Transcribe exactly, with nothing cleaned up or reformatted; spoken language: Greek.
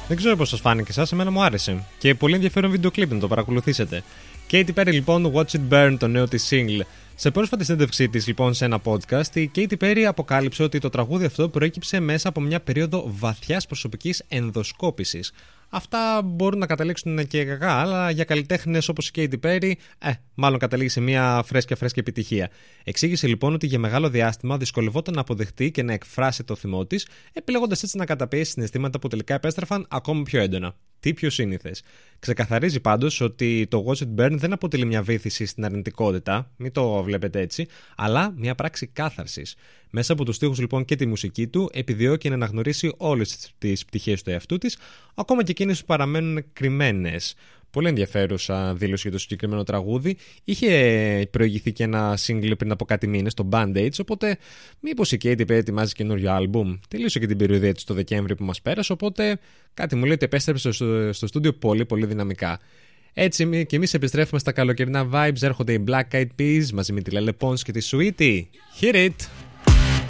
Δεν ξέρω πώς σας φάνηκε εσάς, εμένα μου άρεσε. Και πολύ ενδιαφέρον βίντεο κλιπ να το παρακολουθήσετε. Katy Perry λοιπόν, Watch It Burn, το νέο της single. Σε πρόσφατη συνέντευξή της λοιπόν σε ένα podcast, η Katy Perry αποκάλυψε ότι το τραγούδι αυτό προέκυψε μέσα από μια περίοδο βαθιάς προσωπικής ενδοσκόπησης. Αυτά μπορούν να καταλήξουν και κακά, αλλά για καλλιτέχνες όπως η Katy Perry, ε, μάλλον καταλήγει σε μια φρέσκια φρέσκια επιτυχία. Εξήγησε λοιπόν ότι για μεγάλο διάστημα δυσκολευόταν να αποδεχτεί και να εκφράσει το θυμό της, επιλέγοντας έτσι να καταπιέσει συναισθήματα που τελικά επέστρεφαν ακόμα πιο έντονα. Τι πιο σύνηθες. Ξεκαθαρίζει πάντως ότι το Watch It Burn δεν αποτελεί μια βήθηση στην αρνητικότητα, μην το βλέπετε έτσι, αλλά μια πράξη κάθαρσης. Μέσα από τους στίχους λοιπόν και τη μουσική του επιδιώκει να αναγνωρίσει όλες τις πτυχές του εαυτού της, ακόμα και εκείνες που παραμένουν κρυμμένες. Πολύ ενδιαφέρουσα δήλωση για το συγκεκριμένο τραγούδι. Είχε προηγηθεί και ένα single πριν από κάτι μήνες, το Band-Aids, οπότε μήπως η Katy Perry ετοιμάζει καινούριο άλμπουμ. Τελείωσε και την περιοδία της το Δεκέμβρη που μας πέρασε, οπότε κάτι μου λέει ότι επέστρεψε στο στούντιο πολύ πολύ δυναμικά. Έτσι και εμείς επιστρέφουμε στα καλοκαιρινά vibes, έρχονται οι Black Eyed Peas μαζί με τη Lele Pons και τη Sweetie. Hit it!